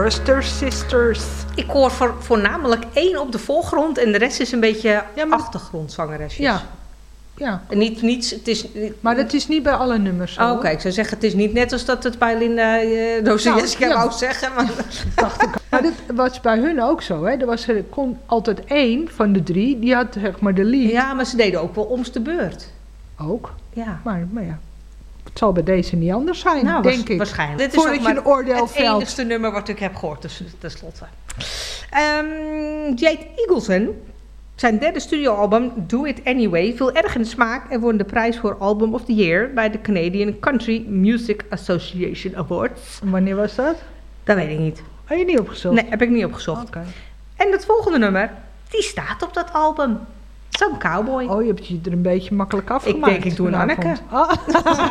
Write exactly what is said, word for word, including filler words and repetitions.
Forrester Sisters. Ik hoor voor, voornamelijk één op de voorgrond en de rest is een beetje Ja, maar- achtergrondzangeresjes. Ja. Ja. En niet, niets, het is... Maar dat is niet bij alle nummers zo. Oh, oké, ik zou zeggen, het is niet net als dat het bij Linda uh, Dostoevsky Nou, ja. wou zeggen. Maar... Dacht ik. Maar dat was bij hun ook zo. Hè? Er was er kon altijd één van de drie, die had zeg maar de lead. Ja, maar ze deden ook wel oms de beurt. Ook. Ja. Maar, maar ja, het zal bij deze niet anders zijn, Nou, denk was, ik. waarschijnlijk. Dit is Voordat ook je maar een oordeel het velt. enigste nummer wat ik heb gehoord, dus tenslotte. Um, Jade Eagleton, zijn derde studioalbum Do It Anyway, viel erg in de smaak en won de prijs voor Album of the Year bij de Canadian Country Music Association Awards. En wanneer was dat? Dat weet ik niet. Heb je niet opgezocht? Nee, heb ik niet opgezocht. Oké. En het volgende nummer, die staat op dat album. Zo'n cowboy. Oh, je hebt je er een beetje makkelijk afgemaakt. Ik denk, ik doe een vanavond. Anneke. Oh.